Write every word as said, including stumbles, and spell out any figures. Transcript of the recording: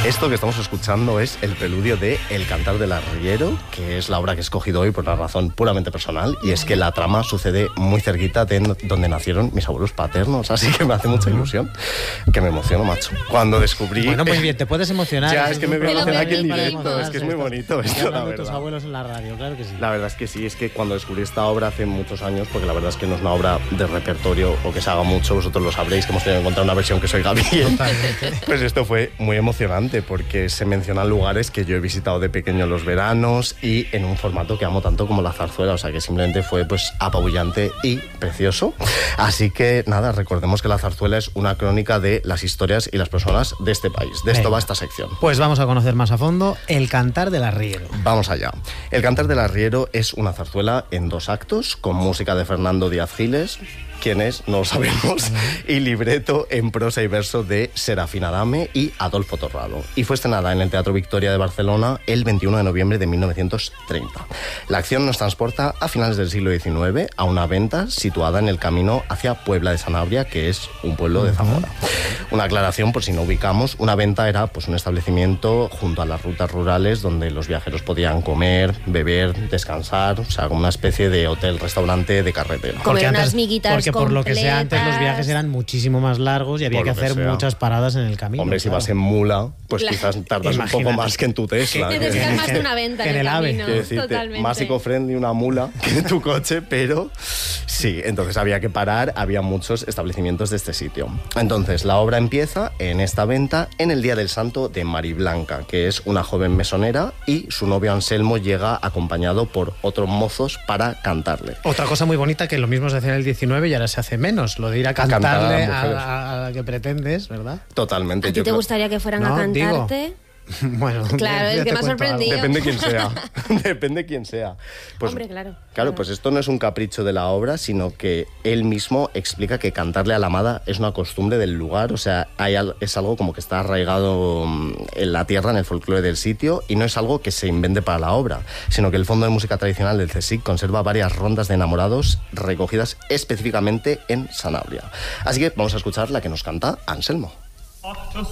Esto que estamos escuchando es el preludio de El cantar del arriero, que es la obra que he escogido hoy por una razón puramente personal, y es que la trama sucede muy cerquita de donde nacieron mis abuelos paternos, así que me hace mucha ilusión, que me emociono, macho. Cuando descubrí... Bueno, muy bien, te puedes emocionar. Ya, es que me voy a emocionar aquí en Para directo, es que es muy bonito esto, la de tus verdad. abuelos en la radio, claro que sí. La verdad es que sí, es que cuando descubrí esta obra hace muchos años, porque la verdad es que no es una obra de repertorio o que se haga mucho, vosotros lo sabréis, que hemos tenido que encontrar una versión que se oiga bien. Totalmente. Pues esto fue muy emocionante porque se mencionan lugares que yo he visitado de pequeño en los veranos y en un formato que amo tanto como la zarzuela, o sea que simplemente fue pues apabullante y precioso. Así que nada, recordemos que la zarzuela es una crónica de las historias y las personas de este país. De esto Venga. va esta sección. Pues vamos a conocer más a fondo El cantar del arriero. Vamos allá. El cantar del arriero es una zarzuela en dos actos, con música de Fernando Díaz Giles, quién es, no lo sabemos, y libreto en prosa y verso de Serafín Adame y Adolfo Torrado. Y fue estrenada en el Teatro Victoria de Barcelona el veintiuno de noviembre de mil novecientos treinta. La acción nos transporta a finales del siglo diecinueve a una venta situada en el camino hacia Puebla de Sanabria, que es un pueblo de Zamora. Una aclaración por si no ubicamos, una venta era pues un establecimiento junto a las rutas rurales donde los viajeros podían comer, beber, descansar, o sea, como una especie de hotel-restaurante de carretera. Comer unas miguitas Porque por lo que sea, antes los completas. viajes eran muchísimo más largos y había Por que lo que hacer sea. muchas paradas en el camino. Hombre, si claro. vas en mula, pues Claro. quizás tardas un poco Imagínate. más que en tu Tesla. Necesitas que- más de una venta que en en el el AVE. camino. Quiero decirte, Totalmente. más eco-friendly una mula que tu coche, pero sí, entonces había que parar, había muchos establecimientos de este sitio. Entonces, la obra empieza en esta venta en el Día del Santo de Mariblanca, que es una joven mesonera, y su novio Anselmo llega acompañado por otros mozos para cantarle. Otra cosa muy bonita que lo mismo se hacía en el diecinueve y ahora se hace menos, lo de ir a Cantar a cantarle a, mujeres. a- a la que pretendes, ¿verdad? Totalmente. ¿A ti yo te creo- gustaría que fueran No, a digo. cantarte? Bueno, Claro, ya- es ya que te me ha cuento algo. sorprendido. Depende quién sea. Depende quién sea. Pues, Hombre, claro. Claro, Claro. pues esto no es un capricho de la obra, sino que él mismo explica que cantarle a la amada es una costumbre del lugar, o sea, hay al- es algo como que está arraigado mm, en la tierra, en el folclore del sitio, y no es algo que se invente para la obra, sino que el Fondo de Música Tradicional del CSIC conserva varias rondas de enamorados recogidas específicamente en Sanabria. Así que vamos a escuchar la que nos canta Anselmo.